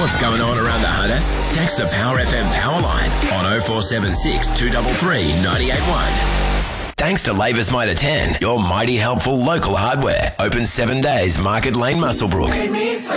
what's going on around the Hunter? Text the Power FM power line on 0476 233 981. Thanks to Labor's Mitre 10, your mighty helpful local hardware. Open 7 days, Market Lane, Muswellbrook.